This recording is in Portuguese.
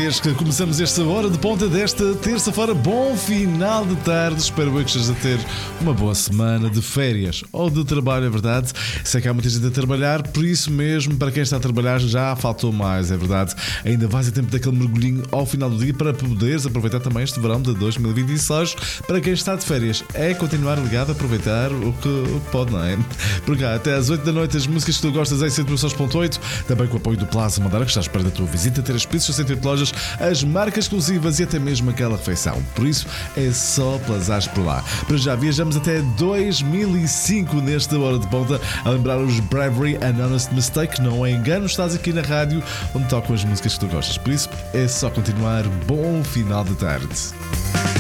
férias que começamos esta hora de ponta desta terça-feira. Bom final de tarde. Espero que estejas a ter uma boa semana de férias ou de trabalho, é verdade. Sei que há muita gente a trabalhar, por isso mesmo, para quem está a trabalhar já faltou mais, é verdade. Ainda vais a tempo daquele mergulhinho ao final do dia para poderes aproveitar também este verão de 2026. Para quem está de férias, é continuar ligado a aproveitar o que pode, não é? Por cá, até às 8 da noite, as músicas que tu gostas em 100.8, também com o apoio do Plaza Madeira, que está à espera da tua visita, ter as pizzas, 68 lojas, as marcas exclusivas e até mesmo aquela refeição. Por isso, é só plazares por lá. Para já, viajamos até 2005 nesta hora de ponta, a lembrar os Bravery and Honest Mistake. Não é engano, estás aqui na rádio onde tocam as músicas que tu gostas. Por isso, é só continuar. Bom final de tarde.